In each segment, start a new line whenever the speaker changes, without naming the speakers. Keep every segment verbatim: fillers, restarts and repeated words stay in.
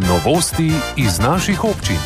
Novosti iz naših občin.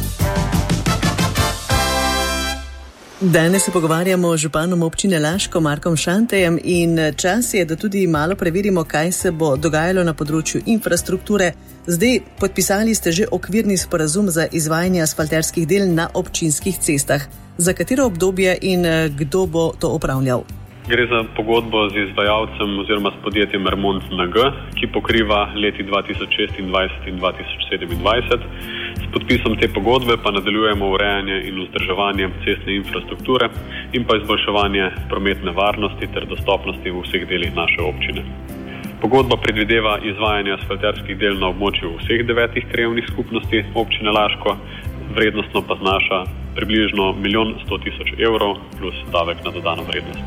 Danes se pogovarjamo z županom občine Laško, Markom Šantejem, in čas je, da tudi malo preverimo, kaj se bo dogajalo na področju infrastrukture. Zdaj, podpisali ste že okvirni sporazum za izvajanje asfalterskih del na občinskih cestah. Za katero obdobje in kdo bo to opravljal?
Gre za pogodbo z izvajalcem oziroma s podjetjem Remont N G, ki pokriva leti dva tisoč šestindvajset in dva tisoč sedemindvajset. S podpisom te pogodbe pa nadaljujemo urejanje in vzdrževanje cestne infrastrukture in pa izboljševanje prometne varnosti ter dostopnosti v vseh delih naše občine. Pogodba predvideva izvajanje asfalterskih del na območju vseh devetih krajevnih skupnosti občine Laško, vrednostno pa znaša približno milijon sto tisoč evrov plus davek na dodano vrednost.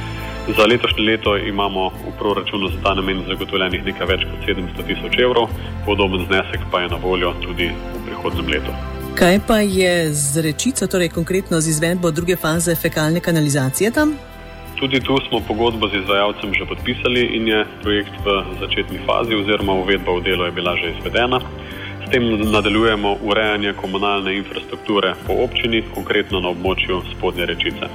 Za letošnje leto imamo v proračunu za ta namen zagotovljenih nekaj več kot sedemsto tisoč evrov, podoben znesek pa je na voljo tudi v prihodnem letu.
Kaj pa je z Rečico, torej konkretno z izvedbo druge faze fekalne kanalizacije tam?
Tudi tu smo pogodbo z izvajalcem že podpisali in je projekt v začetni fazi oziroma uvedba v delo je bila že izvedena. S tem nadaljujemo urejanje komunalne infrastrukture po občini, konkretno na območju Spodnje Rečice.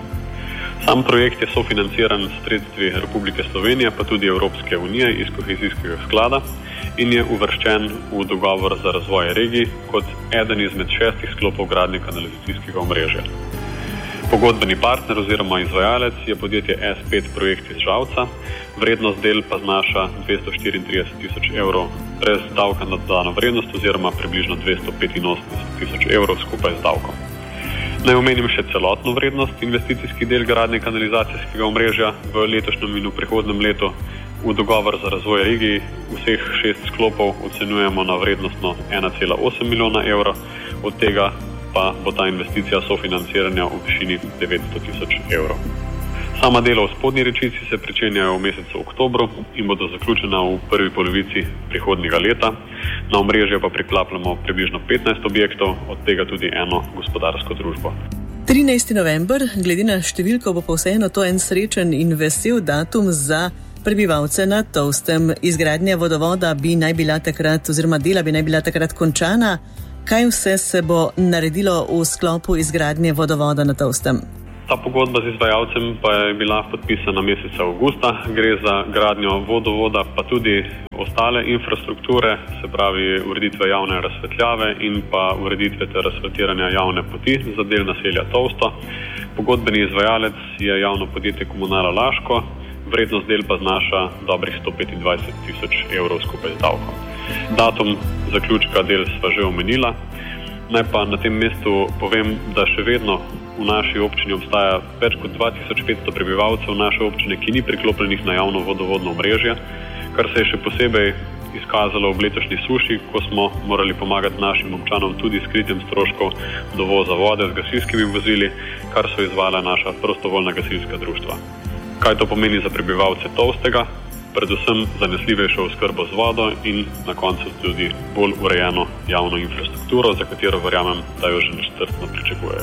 Sam projekt je sofinanciran s sredstvi Republike Slovenije, pa tudi Evropske unije iz kohezijskega sklada in je uvrščen v dogovor za razvoj regij kot eden izmed šestih sklopov gradnje kanalizacijskega omrežja. Pogodbeni partner oziroma izvajalec je podjetje S pet Projekt iz Žalca, vrednost del pa znaša dvesto štiriintrideset tisoč evrov brez davka na dodano vrednost oziroma približno dvesto petinosemdeset tisoč evrov skupaj z davkom. Naj omenim še celotno vrednost investicijskih del gradnje kanalizacijskega omrežja v letošnjem in v prihodnem letu. V dogovor za razvoj regij vseh šest sklopov ocenjujemo na vrednostno ena cela osem milijona evrov, od tega pa bo ta investicija sofinanciranja v višini devetsto tisoč evrov. Sama dela v Spodnji Rečici se pričenjajo v mesecu oktobru in bodo zaključena v prvi polovici prihodnjega leta. Na omrežje pa priklapljamo približno petnajst objektov, od tega tudi eno gospodarsko družbo.
trinajsti november, glede na številko, bo pa vseeno to en srečen in vesel datum za prebivalce na Tolstem. Izgradnja vodovoda bi naj bila takrat, oziroma dela bi naj bila takrat končana. Kaj vse se bo naredilo v sklopu izgradnje vodovoda na Tolstem?
Ta pogodba z izvajalcem pa je bila podpisana meseca avgusta. Gre za gradnjo vodovoda, pa tudi ostale infrastrukture, se pravi ureditve javne razsvetljave in pa ureditve ter razsvetliranja javne poti za del naselja Tolsto. Pogodbeni izvajalec je javno podjetje Komunala Laško, vrednost del pa znaša dobrih sto petindvajset tisoč evrov skupaj z davkom. Datum zaključka del sva že omenila. Naj pa na tem mestu povem, da še vedno v naši občini obstaja več kot dva tisoč petsto prebivalcev naše občine, ki ni priklopljenih na javno vodovodno omrežje, kar se je še posebej izkazalo v letošnji suši, ko smo morali pomagati našim občanom tudi s kritjem stroškov dovoza vode z gasilskimi vozili, kar so izvajala naša prostovoljna gasilska društva. Kaj to pomeni za prebivalce Tolstega? Predvsem zanesljivejšo oskrbo z vodo in na koncu tudi bolj urejeno javno infrastrukturo, za katero verjamem, da jo že nestrpno pričakujejo.